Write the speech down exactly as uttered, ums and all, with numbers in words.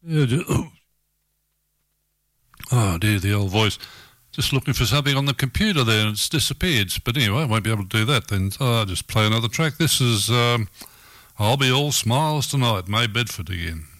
Yeah, just, oh dear, the old voice. Just looking for something on the computer there and it's disappeared. But anyway, I won't be able to do that then. So I'll just play another track. This is um, I'll Be All Smiles Tonight, May Bedford again.